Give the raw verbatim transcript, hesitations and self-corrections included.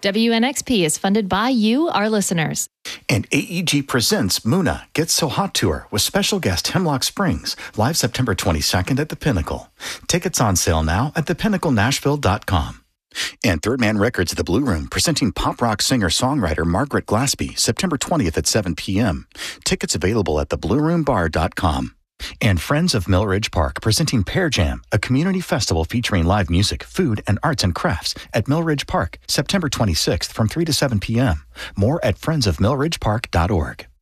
W N X P is funded by you, our listeners. And A E G presents Muna Gets So Hot Tour with special guest Hemlock Springs, live September twenty-second at the Pinnacle. Tickets on sale now at the pinnacle nashville dot com. And Third Man Records at the Blue Room, presenting pop rock singer-songwriter Margaret Glaspie, September twentieth at seven p.m. Tickets available at the blue room bar dot com. And Friends of Mill Ridge Park, presenting Pear Jam, a community festival featuring live music, food, and arts and crafts at Mill Ridge Park, September twenty-sixth from three to seven p.m. More at friends of mill ridge park dot org.